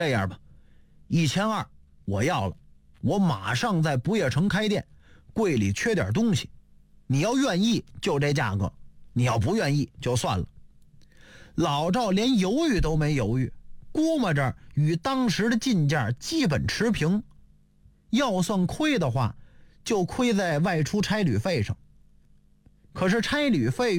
这样吧，1200我要了，我马上在不夜城开店，柜里缺点东西，你要愿意就这价格，你要不愿意就算了。老赵连犹豫都没犹豫，估摸着与当时的进价基本持平，要算亏的话就亏在外出差旅费上。可是差旅费